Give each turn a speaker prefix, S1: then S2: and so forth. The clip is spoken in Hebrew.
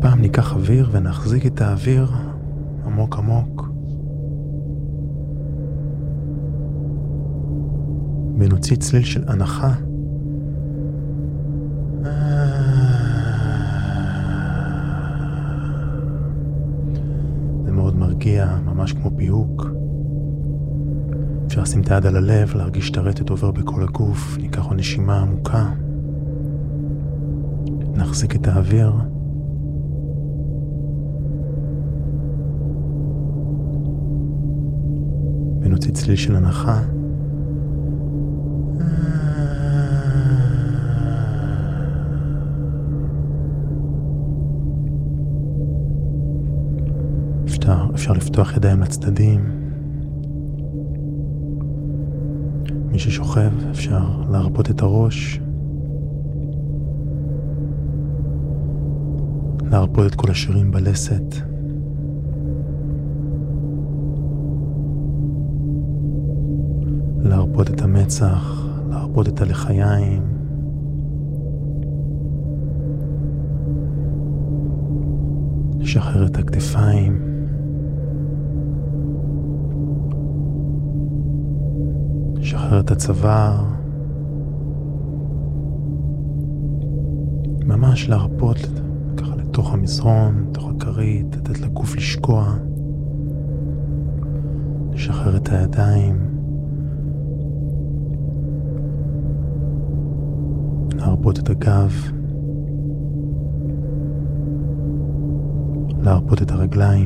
S1: הפעם ניקח אוויר ונחזיק את האוויר עמוק עמוק. ונוציא צליל של הנחה. זה מאוד מרגיע, ממש כמו פיוק. אפשר לשים את היד על הלב, להרגיש את הרטט עובר בכל הגוף. ניקח עוד נשימה עמוקה. נחזיק את האוויר. ונוציא צליל של הנחה. אפשר לפתוח ידיים לצדדים. מי ששוכב אפשר להרפות את הראש. להרפות את כל השרירים בלסת. להרפות את המצח, להרפות את הלחיים. לשחרר את הכתפיים. לשחרר את הצוואר. ממש להרפות ככה לתוך המזרון, לתוך הכרית, לתת לגוף לשקוע. לשחרר את הידיים. להרפות את הגב. להרפות את הרגליים.